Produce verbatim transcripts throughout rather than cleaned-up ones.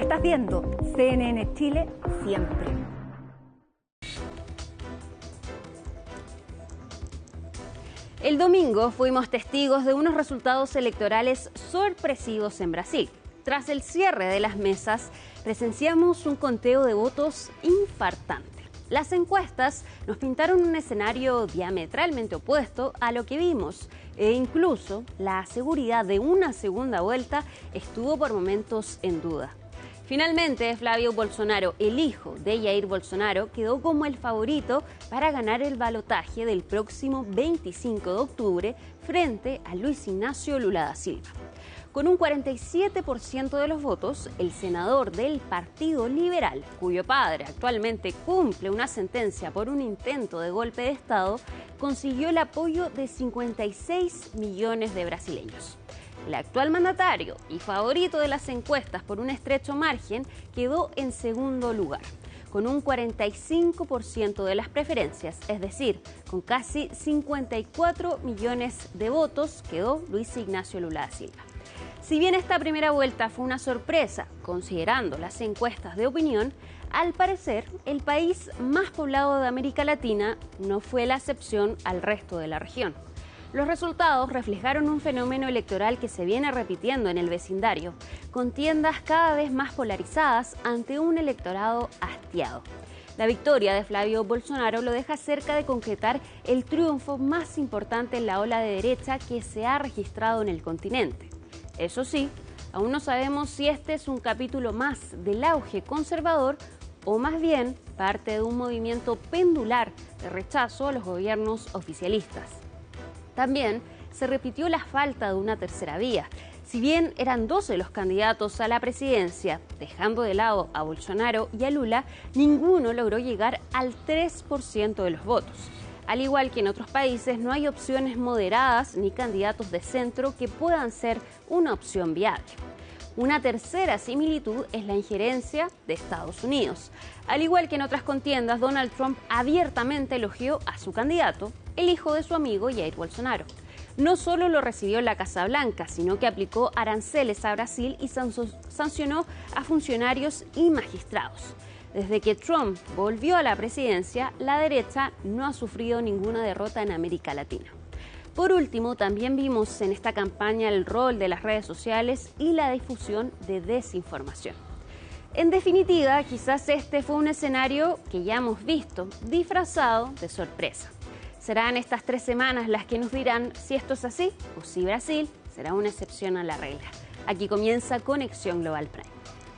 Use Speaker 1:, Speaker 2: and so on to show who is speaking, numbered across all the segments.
Speaker 1: Estás viendo C N N Chile siempre.
Speaker 2: El domingo fuimos testigos de unos resultados electorales sorpresivos en Brasil. Tras el cierre de las mesas, presenciamos un conteo de votos infartante. Las encuestas nos pintaron un escenario diametralmente opuesto a lo que vimos, e incluso la seguridad de una segunda vuelta estuvo por momentos en duda. Finalmente, Flávio Bolsonaro, el hijo de Jair Bolsonaro, quedó como el favorito para ganar el balotaje del próximo veinticinco de octubre frente a Luis Ignacio Lula da Silva. Con un cuarenta y siete por ciento de los votos, el senador del Partido Liberal, cuyo padre actualmente cumple una sentencia por un intento de golpe de Estado, consiguió el apoyo de cincuenta y seis millones de brasileños. El actual mandatario y favorito de las encuestas por un estrecho margen quedó en segundo lugar, con un cuarenta y cinco por ciento de las preferencias, es decir, con casi cincuenta y cuatro millones de votos quedó Luis Ignacio Lula da Silva. Si bien esta primera vuelta fue una sorpresa, considerando las encuestas de opinión, al parecer el país más poblado de América Latina no fue la excepción al resto de la región. Los resultados reflejaron un fenómeno electoral que se viene repitiendo en el vecindario, contiendas cada vez más polarizadas ante un electorado hastiado. La victoria de Flávio Bolsonaro lo deja cerca de concretar el triunfo más importante en la ola de derecha que se ha registrado en el continente. Eso sí, aún no sabemos si este es un capítulo más del auge conservador o más bien parte de un movimiento pendular de rechazo a los gobiernos oficialistas. También se repitió la falta de una tercera vía. Si bien eran doce los candidatos a la presidencia, dejando de lado a Bolsonaro y a Lula, ninguno logró llegar al tres por ciento de los votos. Al igual que en otros países, no hay opciones moderadas ni candidatos de centro que puedan ser una opción viable. Una tercera similitud es la injerencia de Estados Unidos. Al igual que en otras contiendas, Donald Trump abiertamente elogió a su candidato, el hijo de su amigo Jair Bolsonaro. No solo lo recibió en la Casa Blanca, sino que aplicó aranceles a Brasil y sancionó a funcionarios y magistrados. Desde que Trump volvió a la presidencia, la derecha no ha sufrido ninguna derrota en América Latina. Por último, también vimos en esta campaña el rol de las redes sociales y la difusión de desinformación. En definitiva, quizás este fue un escenario que ya hemos visto, disfrazado de sorpresa. Serán estas tres semanas las que nos dirán si esto es así o si Brasil será una excepción a la regla. Aquí comienza Conexión Global Prime.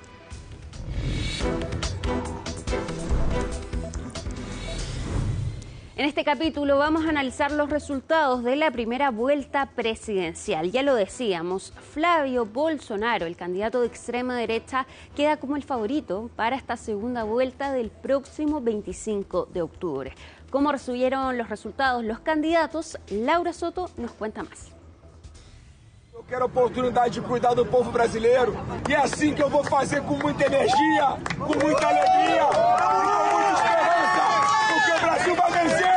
Speaker 2: En este capítulo vamos a analizar los resultados de la primera vuelta presidencial. Ya lo decíamos, Flávio Bolsonaro, el candidato de extrema derecha, queda como el favorito para esta segunda vuelta del próximo veinticinco de octubre. ¿Cómo recibieron los resultados los candidatos? Laura Soto nos cuenta más.
Speaker 3: Eu quero a oportunidade de cuidar do povo brasileiro e é assim que eu vou fazer com muita energia, com muita alegria, com muita esperança, porque o Brasil vai vencer.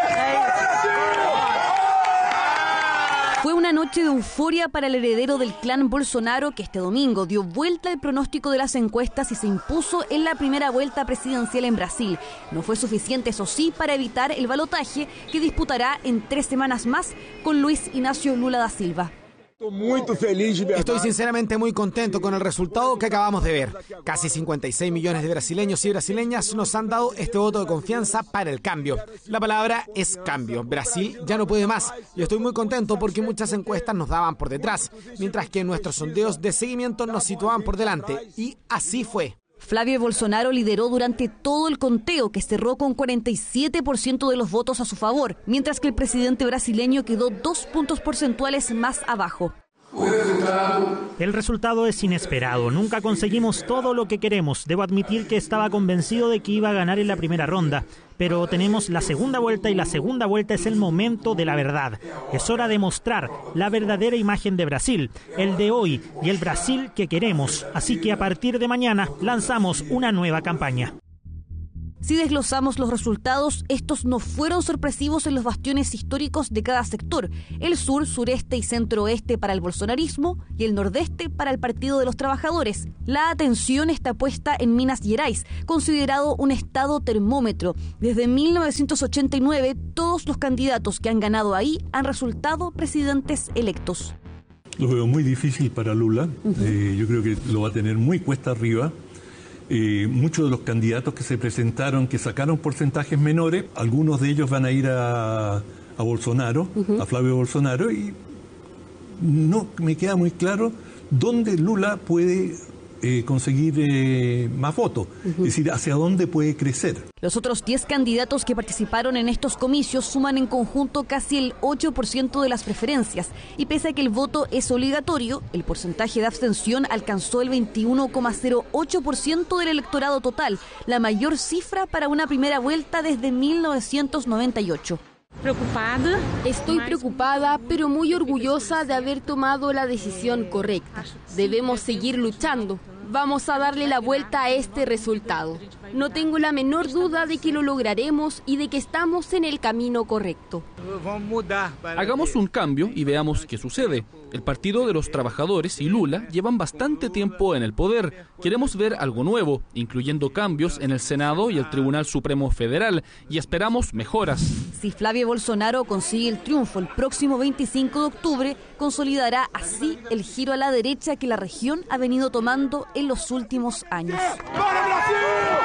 Speaker 4: Fue una noche de euforia para el heredero del clan Bolsonaro que este domingo dio vuelta al pronóstico de las encuestas y se impuso en la primera vuelta presidencial en Brasil. No fue suficiente, eso sí, para evitar el balotaje que disputará en tres semanas más con Luis Ignacio Lula da Silva.
Speaker 5: Estoy sinceramente muy contento con el resultado que acabamos de ver. Casi cincuenta y seis millones de brasileños y brasileñas nos han dado este voto de confianza para el cambio. La palabra es cambio. Brasil ya no puede más. Y estoy muy contento porque muchas encuestas nos daban por detrás, mientras que nuestros sondeos de seguimiento nos situaban por delante. Y así fue.
Speaker 4: Flávio Bolsonaro lideró durante todo el conteo, que cerró con cuarenta y siete por ciento de los votos a su favor, mientras que el presidente brasileño quedó dos puntos porcentuales más abajo.
Speaker 6: El resultado es inesperado. Nunca conseguimos todo lo que queremos. Debo admitir que estaba convencido de que iba a ganar en la primera ronda, pero tenemos la segunda vuelta y la segunda vuelta es el momento de la verdad. Es hora de mostrar la verdadera imagen de Brasil, el de hoy y el Brasil que queremos. Así que a partir de mañana lanzamos una nueva campaña.
Speaker 4: Si desglosamos los resultados, estos no fueron sorpresivos en los bastiones históricos de cada sector: el sur, sureste y centro-oeste para el bolsonarismo y el nordeste para el Partido de los Trabajadores. La atención está puesta en Minas Gerais, considerado un estado termómetro. Desde mil novecientos ochenta y nueve, todos los candidatos que han ganado ahí han resultado presidentes electos.
Speaker 7: Lo veo muy difícil para Lula. Uh-huh. eh, yo creo que lo va a tener muy cuesta arriba. Eh, muchos de los candidatos que se presentaron, que sacaron porcentajes menores, algunos de ellos van a ir a, a Bolsonaro, uh-huh. a Flavio Bolsonaro, y no me queda muy claro dónde Lula puede eh, conseguir eh, más votos, uh-huh. es decir, hacia dónde puede crecer.
Speaker 4: Los otros diez candidatos que participaron en estos comicios suman en conjunto casi el ocho por ciento de las preferencias, y pese a que el voto es obligatorio, el porcentaje de abstención alcanzó el veintiuno coma cero ocho por ciento del electorado total, la mayor cifra para una primera vuelta desde mil novecientos noventa y ocho.
Speaker 8: Preocupada. Estoy preocupada, pero muy orgullosa de haber tomado la decisión correcta. Debemos seguir luchando. Vamos a darle la vuelta a este resultado. No tengo la menor duda de que lo lograremos y de que estamos en el camino correcto.
Speaker 9: Hagamos un cambio y veamos qué sucede. El Partido de los Trabajadores y Lula llevan bastante tiempo en el poder. Queremos ver algo nuevo, incluyendo cambios en el Senado y el Tribunal Supremo Federal, y esperamos mejoras.
Speaker 4: Si Flavio Bolsonaro consigue el triunfo el próximo veinticinco de octubre, consolidará así el giro a la derecha que la región ha venido tomando en los últimos años.
Speaker 3: ¡Para Brasil!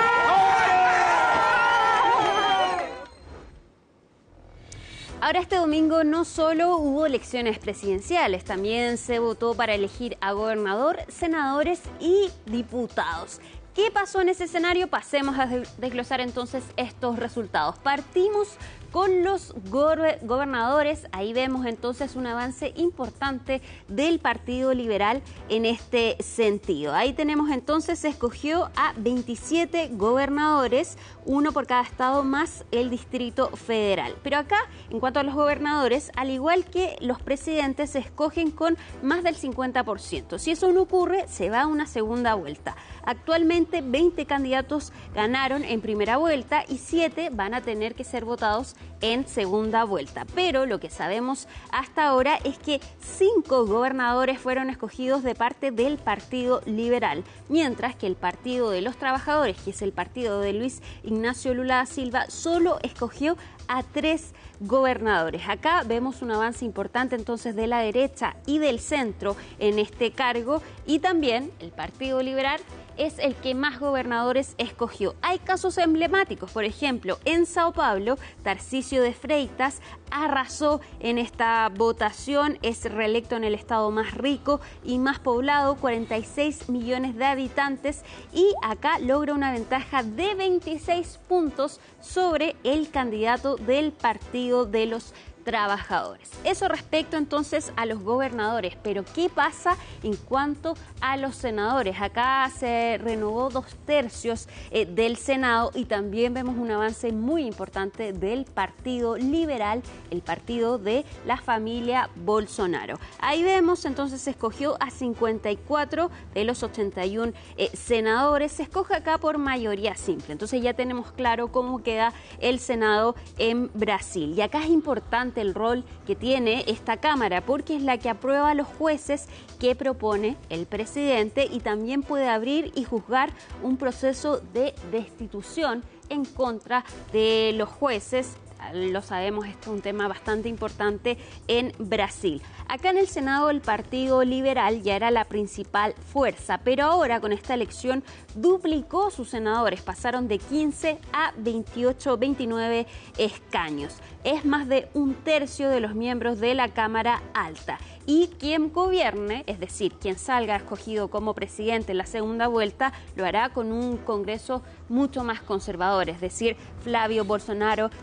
Speaker 2: Ahora, este domingo no solo hubo elecciones presidenciales, también se votó para elegir a gobernador, senadores y diputados. ¿Qué pasó en ese escenario? Pasemos a desglosar entonces estos resultados. Partimos con los gobernadores. Ahí vemos entonces un avance importante del Partido Liberal en este sentido. Ahí tenemos entonces, se escogió a veintisiete gobernadores, uno por cada estado más el Distrito Federal. Pero acá, en cuanto a los gobernadores, al igual que los presidentes, se escogen con más del cincuenta por ciento. Si eso no ocurre, se va a una segunda vuelta. Actualmente, veinte candidatos ganaron en primera vuelta y siete van a tener que ser votados en segunda vuelta. Pero lo que sabemos hasta ahora es que cinco gobernadores fueron escogidos de parte del Partido Liberal, mientras que el Partido de los Trabajadores, que es el partido de Luis Ignacio Lula da Silva, solo escogió a tres gobernadores. Acá vemos un avance importante entonces de la derecha y del centro en este cargo, y también el Partido Liberal es el que más gobernadores escogió. Hay casos emblemáticos, por ejemplo, en Sao Paulo, Tarcísio de Freitas arrasó en esta votación, es reelecto en el estado más rico y más poblado, cuarenta y seis millones de habitantes, y acá logra una ventaja de veintiséis puntos sobre el candidato del Partido de los Trabajadores. Eso respecto entonces a los gobernadores, pero ¿qué pasa en cuanto a los senadores? Acá se renovó dos tercios eh, del Senado, y también vemos un avance muy importante del Partido Liberal, el partido de la familia Bolsonaro. Ahí vemos entonces se escogió a cincuenta y cuatro de los ochenta y uno eh, senadores, se escoge acá por mayoría simple, entonces ya tenemos claro cómo queda el Senado en Brasil. Y acá es importante el rol que tiene esta Cámara, porque es la que aprueba a los jueces que propone el presidente, y también puede abrir y juzgar un proceso de destitución en contra de los jueces. Lo sabemos, esto es un tema bastante importante en Brasil. Acá en el Senado el Partido Liberal ya era la principal fuerza, pero ahora con esta elección duplicó sus senadores, pasaron de quince a veintiocho, veintinueve escaños. Es más de un tercio de los miembros de la Cámara Alta. Y quien gobierne, es decir, quien salga escogido como presidente en la segunda vuelta, lo hará con un Congreso mucho más conservador, es decir, Flavio Bolsonaro tendría un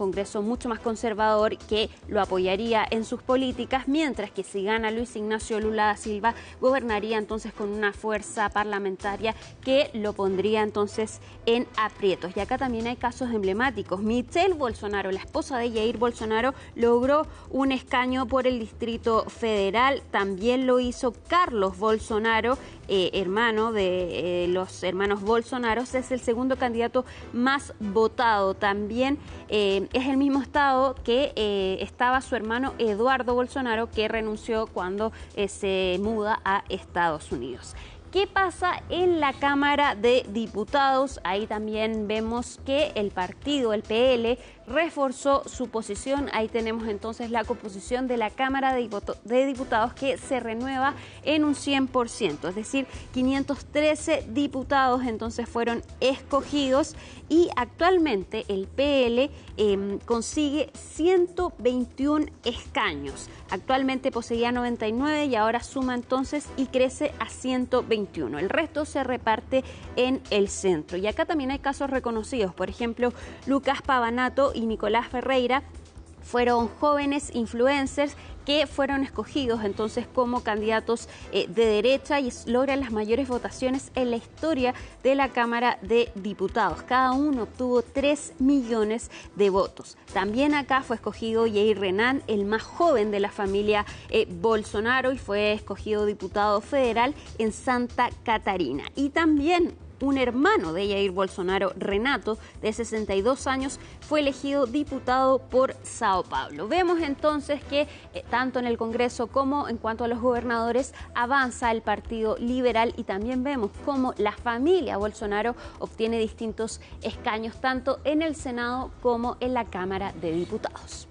Speaker 2: Congreso mucho más conservador que lo apoyaría en sus políticas, mientras que si gana Luis Ignacio Lula da Silva, gobernaría entonces con una fuerza parlamentaria que lo pondría entonces en aprietos. Y acá también hay casos emblemáticos. Michelle Bolsonaro, la esposa de Jair Bolsonaro, logró un escaño por el Distrito Federal. También lo hizo Carlos Bolsonaro, eh, hermano de eh, los hermanos Bolsonaro. Es el segundo candidato más votado. También eh, es el mismo estado que eh, estaba su hermano Eduardo Bolsonaro, que renunció cuando eh, se muda a Estados Unidos. ¿Qué pasa en la Cámara de Diputados? Ahí también vemos que el partido, el P L, reforzó su posición. Ahí tenemos entonces la composición de la Cámara de Diputados, que se renueva en un cien por ciento, es decir, quinientos trece diputados entonces fueron escogidos y actualmente el P L eh, consigue ciento veintiún escaños. Actualmente poseía noventa y nueve y ahora suma entonces y crece a ciento veintiuno. El resto se reparte en el centro. Y acá también hay casos reconocidos. Por ejemplo, Lucas Pavanato y Nicolás Ferreira fueron jóvenes influencers que fueron escogidos entonces como candidatos eh, de derecha y logran las mayores votaciones en la historia de la Cámara de Diputados. Cada uno obtuvo tres millones de votos. También acá fue escogido Jair Renan, el más joven de la familia eh, Bolsonaro, y fue escogido diputado federal en Santa Catarina. Y también un hermano de Jair Bolsonaro, Renato, de sesenta y dos años, fue elegido diputado por Sao Paulo. Vemos entonces que eh, tanto en el Congreso como en cuanto a los gobernadores avanza el Partido Liberal, y también vemos cómo la familia Bolsonaro obtiene distintos escaños tanto en el Senado como en la Cámara de Diputados.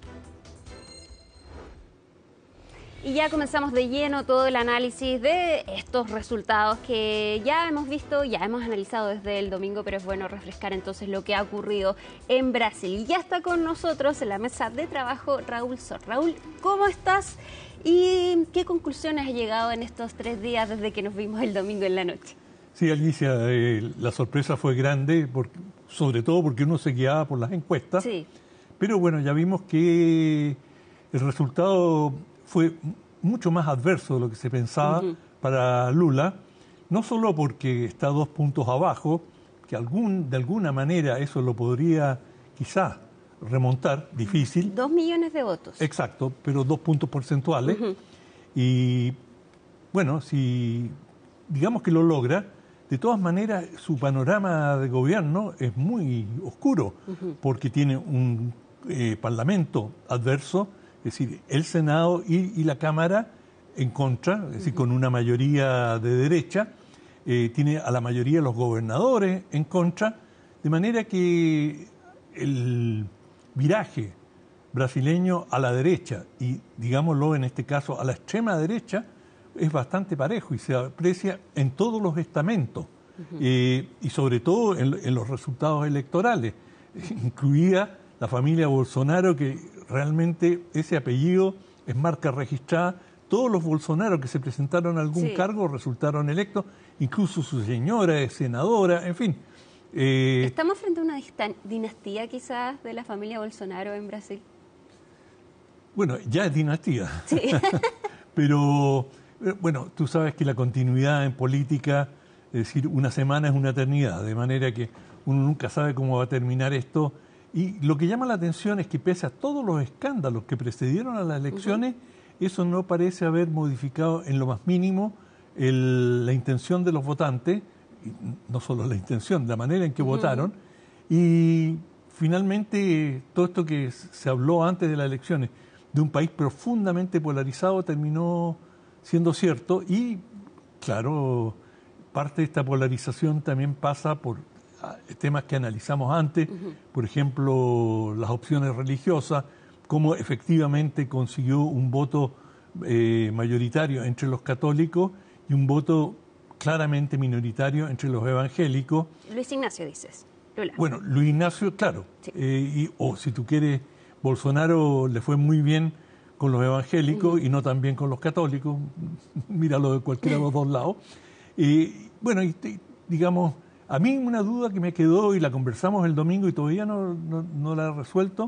Speaker 2: Y ya comenzamos de lleno todo el análisis de estos resultados que ya hemos visto, ya hemos analizado desde el domingo, pero es bueno refrescar entonces lo que ha ocurrido en Brasil. Y ya está con nosotros en la mesa de trabajo Raúl Sor. Raúl, ¿cómo estás? ¿Y qué conclusiones has llegado en estos tres días desde que nos vimos el domingo en la noche?
Speaker 7: Sí, Alicia, eh, la sorpresa fue grande, porque, sobre todo porque uno se guiaba por las encuestas.
Speaker 2: Sí.
Speaker 7: Pero bueno, ya vimos que el resultado fue mucho más adverso de lo que se pensaba uh-huh. para Lula, no solo porque está dos puntos abajo, que algún, de alguna manera eso lo podría quizás remontar, difícil.
Speaker 2: Dos millones de votos.
Speaker 7: Exacto, pero dos puntos porcentuales. Uh-huh. Y bueno, si digamos que lo logra, de todas maneras su panorama de gobierno es muy oscuro, uh-huh. porque tiene un eh, parlamento adverso, es decir, el Senado y, y la Cámara en contra, es decir, uh-huh. con una mayoría de derecha, eh, tiene a la mayoría de los gobernadores en contra, de manera que el viraje brasileño a la derecha y, digámoslo en este caso, a la extrema derecha, es bastante parejo y se aprecia en todos los estamentos, uh-huh. eh, y sobre todo en, en los resultados electorales, incluida la familia Bolsonaro, que realmente ese apellido es marca registrada. Todos los Bolsonaro que se presentaron a algún sí. cargo resultaron electos, incluso su señora es senadora, en fin.
Speaker 2: Eh, ¿Estamos frente a una dinastía quizás de la familia Bolsonaro en Brasil?
Speaker 7: Bueno, ya es dinastía.
Speaker 2: Sí.
Speaker 7: Pero, bueno, tú sabes que la continuidad en política, es decir, una semana es una eternidad, de manera que uno nunca sabe cómo va a terminar esto. Y lo que llama la atención es que pese a todos los escándalos que precedieron a las elecciones, uh-huh. eso no parece haber modificado en lo más mínimo el, la intención de los votantes, y no solo la intención, la manera en que uh-huh. votaron. Y finalmente todo esto que se habló antes de las elecciones, de un país profundamente polarizado, terminó siendo cierto. Y claro, parte de esta polarización también pasa por temas que analizamos antes, uh-huh. por ejemplo, las opciones religiosas, cómo efectivamente consiguió un voto eh, mayoritario entre los católicos y un voto claramente minoritario entre los evangélicos.
Speaker 2: Luis Ignacio, dices. Lula.
Speaker 7: Bueno, Luis Ignacio, claro.
Speaker 2: Sí.
Speaker 7: Eh, y, o si tú quieres, Bolsonaro le fue muy bien con los evangélicos uh-huh. y no tan bien con los católicos. Míralo de cualquiera de los dos lados. Eh, bueno, y, digamos... A mí una duda que me quedó y la conversamos el domingo y todavía no, no, no la he resuelto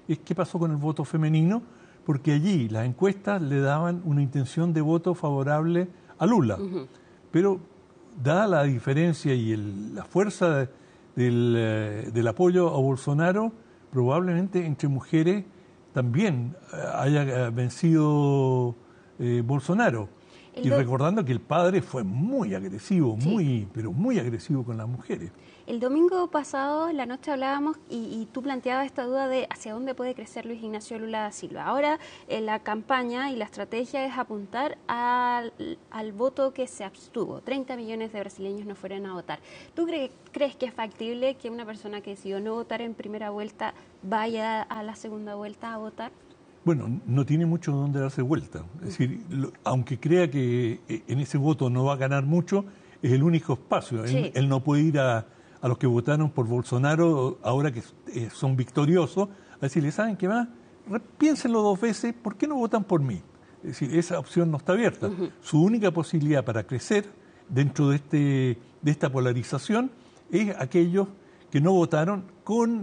Speaker 7: es qué pasó con el voto femenino, porque allí las encuestas le daban una intención de voto favorable a Lula. Uh-huh. Pero dada la diferencia y el, la fuerza del, eh, del apoyo a Bolsonaro, probablemente entre mujeres también haya vencido eh, Bolsonaro. El y do... recordando que el padre fue muy agresivo, sí. muy, pero muy agresivo con las mujeres.
Speaker 2: El domingo pasado, en la noche hablábamos y, y tú planteabas esta duda de hacia dónde puede crecer Luis Ignacio Lula da Silva. Ahora eh, la campaña y la estrategia es apuntar al, al voto que se abstuvo. treinta millones de brasileños no fueron a votar. ¿Tú cre crees que es factible que una persona que decidió no votar en primera vuelta vaya a la segunda vuelta a votar?
Speaker 7: Bueno, no tiene mucho donde darse vuelta. Es decir, lo, aunque crea que en ese voto no va a ganar mucho, es el único espacio. Sí. Él, él no puede ir a, a los que votaron por Bolsonaro, ahora que eh, son victoriosos, a decirle, ¿saben qué más? Piénsenlo dos veces, ¿por qué no votan por mí? Es decir, esa opción no está abierta. Uh-huh. Su única posibilidad para crecer dentro de, este, de esta polarización es aquellos que no votaron con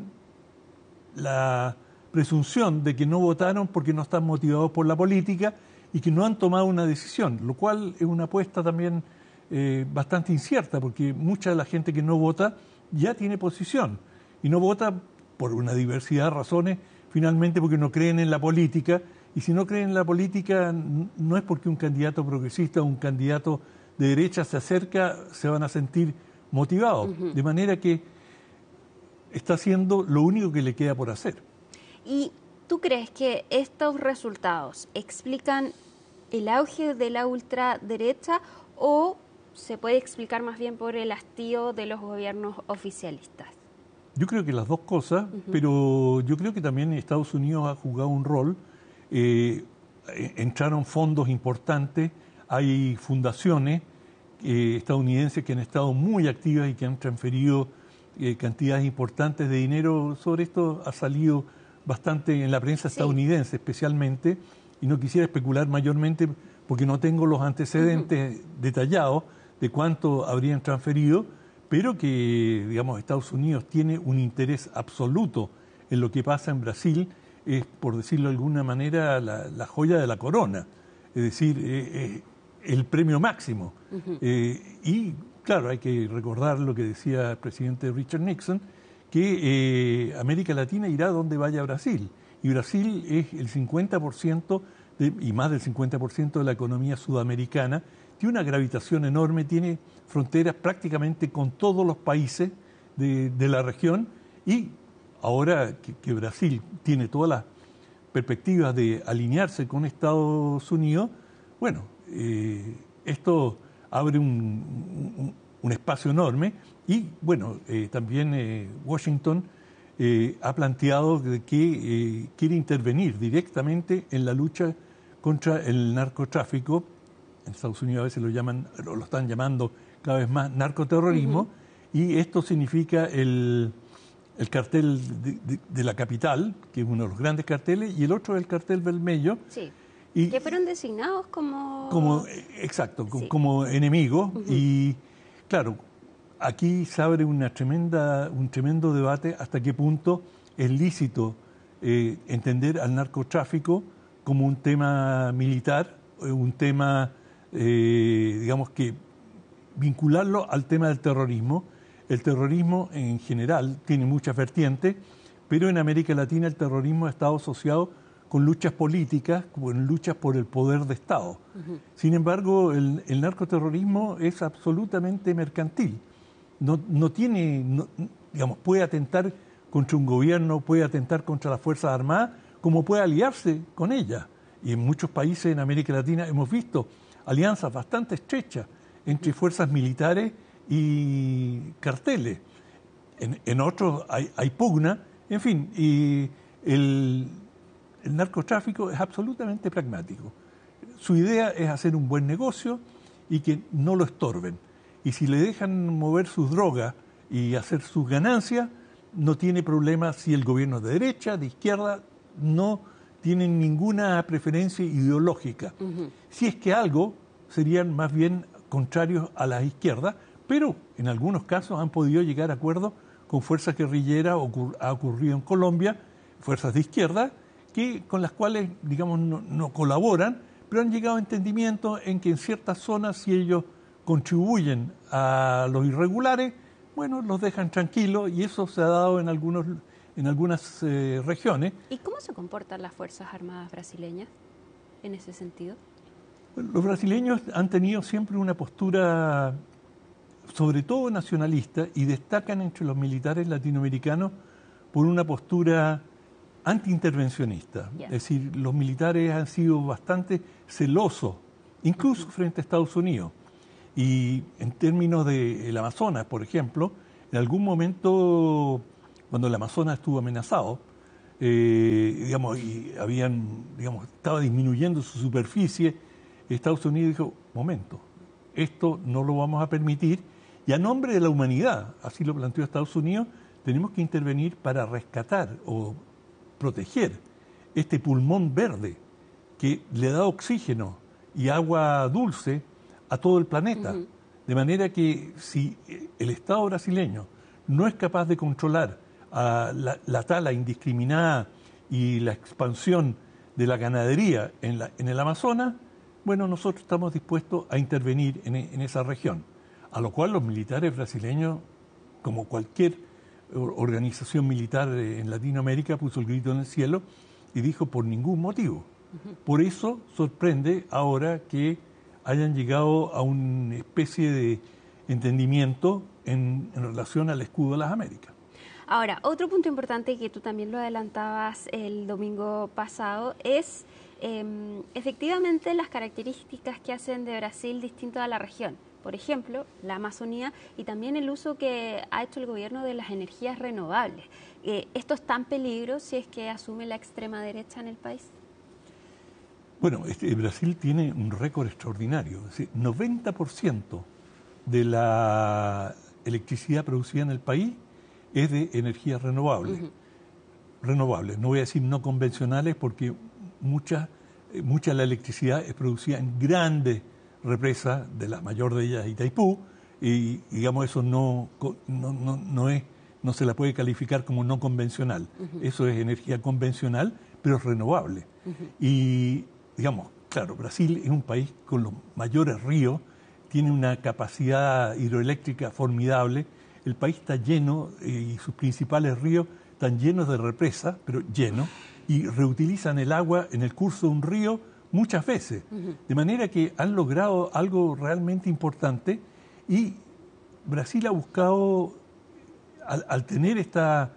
Speaker 7: la presunción de que no votaron porque no están motivados por la política y que no han tomado una decisión, lo cual es una apuesta también eh, bastante incierta, porque mucha de la gente que no vota ya tiene posición y no vota por una diversidad de razones, finalmente porque no creen en la política, y si no creen en la política no es porque un candidato progresista o un candidato de derecha se acerca, se van a sentir motivados, uh-huh. de manera que está haciendo lo único que le queda por hacer.
Speaker 2: ¿Y tú crees que estos resultados explican el auge de la ultraderecha o se puede explicar más bien por el hastío de los gobiernos oficialistas?
Speaker 7: Yo creo que las dos cosas, uh-huh. pero yo creo que también Estados Unidos ha jugado un rol. Eh, entraron fondos importantes, hay fundaciones eh, estadounidenses que han estado muy activas y que han transferido eh, cantidades importantes de dinero. Sobre esto ha salido bastante en la prensa estadounidense, sí. especialmente, y no quisiera especular mayormente porque no tengo los antecedentes uh-huh. detallados de cuánto habrían transferido, pero que, digamos, Estados Unidos tiene un interés absoluto en lo que pasa en Brasil, es, por decirlo de alguna manera, la, la joya de la corona, es decir, eh, eh, el premio máximo. Uh-huh. eh, y, claro, hay que recordar lo que decía el presidente Richard Nixon, que eh, América Latina irá donde vaya Brasil. Y Brasil es el cincuenta por ciento de, y más del cincuenta por ciento de la economía sudamericana. Tiene una gravitación enorme, tiene fronteras prácticamente con todos los países de, de la región. Y ahora que, que Brasil tiene todas las perspectivas de alinearse con Estados Unidos, bueno, eh, esto abre un, un, un espacio enorme. Y, bueno, eh, también eh, Washington eh, ha planteado que eh, quiere intervenir directamente en la lucha contra el narcotráfico. En Estados Unidos a veces lo llaman, lo están llamando cada vez más narcoterrorismo, uh-huh. y esto significa el, el cartel de, de, de la capital, que es uno de los grandes carteles, y el otro es el cartel Vermelho.
Speaker 2: Sí. Y, que fueron designados como...
Speaker 7: como exacto, sí. como, como enemigos. Uh-huh. Y, claro, aquí se abre una tremenda, un tremendo debate hasta qué punto es lícito eh, entender al narcotráfico como un tema militar, un tema, eh, digamos que vincularlo al tema del terrorismo. El terrorismo en general tiene muchas vertientes, pero en América Latina el terrorismo ha estado asociado con luchas políticas, con luchas por el poder de Estado. Uh-huh. Sin embargo, el, el narcoterrorismo es absolutamente mercantil. No, no tiene, no, digamos, puede atentar contra un gobierno, puede atentar contra las Fuerzas Armadas, como puede aliarse con ellas. Y en muchos países en América Latina hemos visto alianzas bastante estrechas entre fuerzas militares y carteles. En, en otros hay, hay pugna, en fin, y el, el narcotráfico es absolutamente pragmático. Su idea es hacer un buen negocio y que no lo estorben. Y si le dejan mover sus drogas y hacer sus ganancias, no tiene problema si el gobierno es de derecha, de izquierda, no tienen ninguna preferencia ideológica. Uh-huh. Si es que algo, serían más bien contrarios a la izquierda, pero en algunos casos han podido llegar a acuerdos con fuerzas guerrilleras, ocur- ha ocurrido en Colombia, fuerzas de izquierda, que, con las cuales, digamos, no, no colaboran, pero han llegado a entendimiento en que en ciertas zonas, si ellos contribuyen a los irregulares, bueno, los dejan tranquilos, y eso se ha dado en, algunos, en algunas eh, regiones.
Speaker 2: ¿Y cómo se comportan las Fuerzas Armadas brasileñas en ese sentido?
Speaker 7: Bueno, los brasileños han tenido siempre una postura, sobre todo nacionalista, y destacan entre los militares latinoamericanos por una postura antiintervencionista. Yeah. Es decir, los militares han sido bastante celosos, incluso uh-huh. frente a Estados Unidos. Y en términos del Amazonas, por ejemplo, en algún momento, cuando el Amazonas estuvo amenazado, eh, digamos, y habían, digamos, estaba disminuyendo su superficie, Estados Unidos dijo, momento, esto no lo vamos a permitir, y a nombre de la humanidad, así lo planteó Estados Unidos, tenemos que intervenir para rescatar o proteger este pulmón verde que le da oxígeno y agua dulce a todo el planeta. Uh-huh. De manera que si el Estado brasileño no es capaz de controlar uh, la, la tala indiscriminada y la expansión de la ganadería en, la, en el Amazonas, bueno, nosotros estamos dispuestos a intervenir en, en esa región. A lo cual los militares brasileños, como cualquier organización militar en Latinoamérica, puso el grito en el cielo y dijo por ningún motivo. Por eso sorprende ahora que hayan llegado a una especie de entendimiento en, en relación al escudo de las Américas.
Speaker 2: Ahora, otro punto importante que tú también lo adelantabas el domingo pasado es eh, efectivamente las características que hacen de Brasil distinto a la región. Por ejemplo, la Amazonía y también el uso que ha hecho el gobierno de las energías renovables. Eh, ¿Esto está en peligro si es que asume la extrema derecha en el país?
Speaker 7: Bueno, este, Brasil tiene un récord extraordinario. Es decir, noventa por ciento de la electricidad producida en el país es de energías renovables. Uh-huh. Renovables, no voy a decir no convencionales, porque mucha, mucha de la electricidad es producida en grandes represa, de la mayor de ellas Itaipú, y digamos eso no, no, no, no, es, no se la puede calificar como no convencional. Uh-huh. Eso es energía convencional, pero es renovable. Uh-huh. Y digamos, claro, Brasil es un país con los mayores ríos, tiene una capacidad hidroeléctrica formidable, el país está lleno, eh, y sus principales ríos están llenos de represas, pero llenos, y reutilizan el agua en el curso de un río muchas veces, uh-huh. de manera que han logrado algo realmente importante, y Brasil ha buscado, al, al tener esta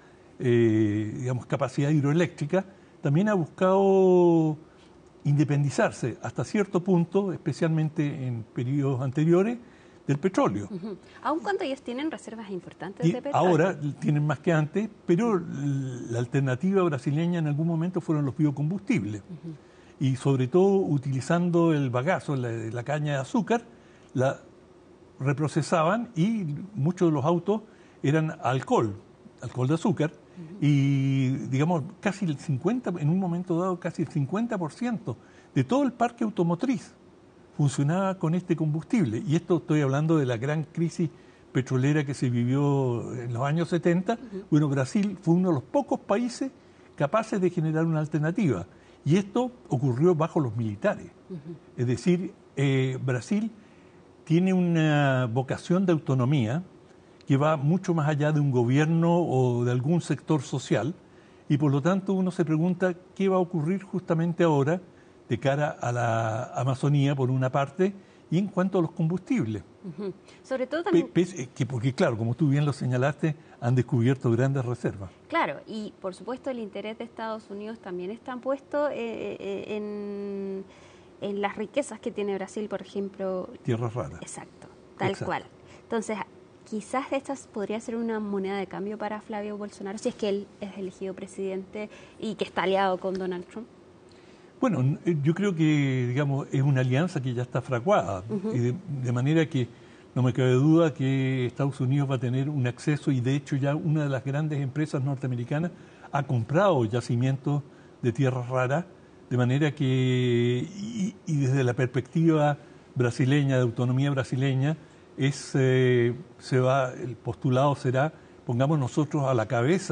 Speaker 7: eh, digamos, capacidad hidroeléctrica, también ha buscado independizarse hasta cierto punto, especialmente en periodos anteriores, del petróleo.
Speaker 2: Uh-huh. Aun cuando ellos tienen reservas importantes
Speaker 7: y
Speaker 2: de petróleo.
Speaker 7: Ahora tienen más que antes, pero la alternativa brasileña en algún momento fueron los biocombustibles. Uh-huh. Y sobre todo utilizando el bagazo, la, la caña de azúcar, la reprocesaban y muchos de los autos eran alcohol, alcohol de azúcar, uh-huh. y digamos casi el cincuenta, en un momento dado casi el cincuenta por ciento de todo el parque automotriz funcionaba con este combustible. Y esto estoy hablando de la gran crisis petrolera que se vivió en los años setenta. Uh-huh. Bueno, Brasil fue uno de los pocos países capaces de generar una alternativa. Y esto ocurrió bajo los militares. Uh-huh. Es decir, eh, Brasil tiene una vocación de autonomía que va mucho más allá de un gobierno o de algún sector social, y por lo tanto uno se pregunta qué va a ocurrir justamente ahora de cara a la Amazonía, por una parte, y en cuanto a los combustibles.
Speaker 2: Uh-huh. Sobre todo también...
Speaker 7: Pe- pe- que porque, claro, como tú bien lo señalaste, han descubierto grandes reservas.
Speaker 2: Claro, y por supuesto el interés de Estados Unidos también está puesto eh, eh, en, en las riquezas que tiene Brasil, por ejemplo.
Speaker 7: Tierras raras.
Speaker 2: Exacto, tal Exacto. cual. Entonces, quizás esta podría ser una moneda de cambio para Flavio Bolsonaro, si es que él es elegido presidente y que está aliado con Donald Trump.
Speaker 7: Bueno, yo creo que, digamos, es una alianza que ya está fraguada, uh-huh. y de, de manera que no me cabe duda que Estados Unidos va a tener un acceso, y de hecho ya una de las grandes empresas norteamericanas ha comprado yacimientos de tierras raras, de manera que, y, y desde la perspectiva brasileña, de autonomía brasileña, es, eh, se va, el postulado será, pongamos nosotros a la cabeza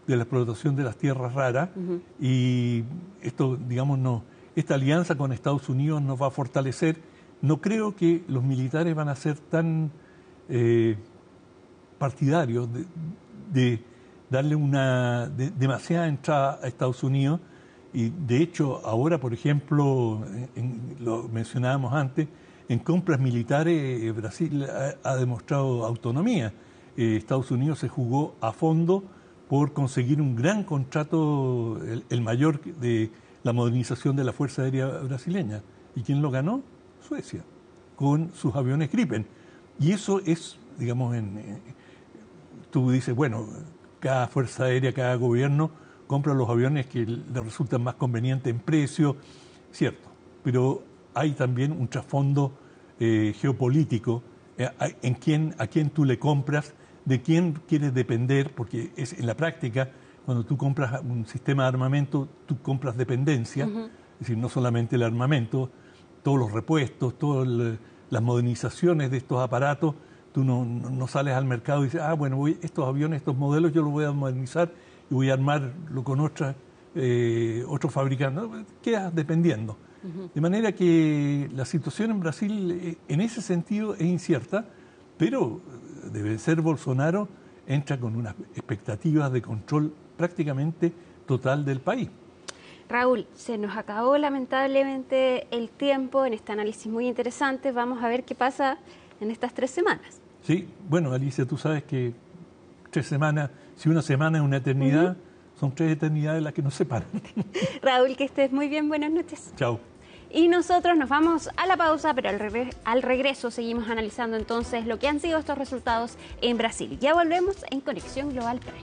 Speaker 7: de la explotación de las tierras raras, uh-huh. y esto, digamos, no, esta alianza con Estados Unidos nos va a fortalecer. No creo que los militares van a ser tan eh, partidarios de, de darle una de, demasiada entrada a Estados Unidos, y de hecho ahora, por ejemplo, en, en, lo mencionábamos antes, en compras militares Brasil ha, ha demostrado autonomía. Eh, Estados Unidos se jugó a fondo por conseguir un gran contrato, el, el mayor de la modernización de la Fuerza Aérea brasileña. ¿Y quién lo ganó? Suecia, con sus aviones Gripen. Y eso es, digamos, en, en, tú dices, bueno, cada fuerza aérea, cada gobierno compra los aviones que le resultan más convenientes en precio, cierto, pero hay también un trasfondo eh, geopolítico eh, en quién, a quién tú le compras, de quién quieres depender, porque es en la práctica, cuando tú compras un sistema de armamento, tú compras dependencia, uh-huh. es decir, no solamente el armamento, todos los repuestos, todas las modernizaciones de estos aparatos. Tú no, no sales al mercado y dices, ah, bueno, voy, estos aviones, estos modelos, yo los voy a modernizar y voy a armarlo con otra, eh, otros fabricantes. Quedas dependiendo. Uh-huh. De manera que la situación en Brasil, en ese sentido, es incierta, pero de vencer Bolsonaro entra con unas expectativas de control prácticamente total del país.
Speaker 2: Raúl, se nos acabó lamentablemente el tiempo en este análisis muy interesante. Vamos a ver qué pasa en estas tres semanas.
Speaker 7: Sí, bueno, Alicia, tú sabes que tres semanas, si una semana es una eternidad, uh-huh. son tres eternidades las que nos separan.
Speaker 2: Raúl, que estés muy bien, buenas noches.
Speaker 7: Chao.
Speaker 2: Y nosotros nos vamos a la pausa, pero al, regre- al regreso seguimos analizando entonces lo que han sido estos resultados en Brasil. Ya volvemos en Conexión Global Prime.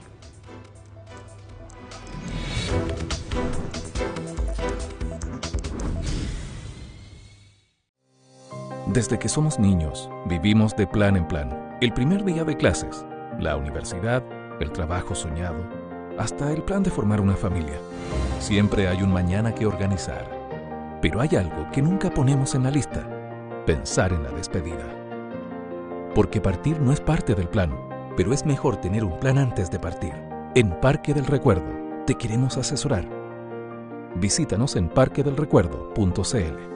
Speaker 10: Desde que somos niños, vivimos de plan en plan. El primer día de clases, la universidad, el trabajo soñado, hasta el plan de formar una familia. Siempre hay un mañana que organizar. Pero hay algo que nunca ponemos en la lista: pensar en la despedida. Porque partir no es parte del plan, pero es mejor tener un plan antes de partir. En Parque del Recuerdo te queremos asesorar. Visítanos en parque del recuerdo punto c l.